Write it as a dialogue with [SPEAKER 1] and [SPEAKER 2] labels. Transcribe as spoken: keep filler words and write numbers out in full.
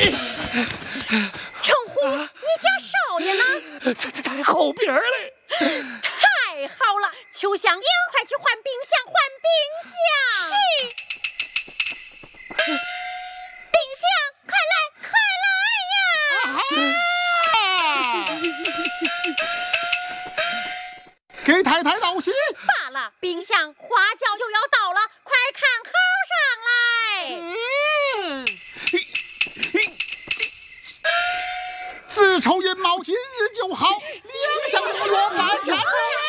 [SPEAKER 1] 程虎，你家少爷呢？
[SPEAKER 2] 在在在后边嘞。
[SPEAKER 1] 太好了，秋香英，快去换冰箱，换冰箱。是。冰箱，快来，快来呀！
[SPEAKER 3] 给太太道喜。
[SPEAKER 1] 罢了，冰箱花轿就要到了，快看后上来。
[SPEAKER 3] 嗯。子丑寅卯，今日就好，两相约满前。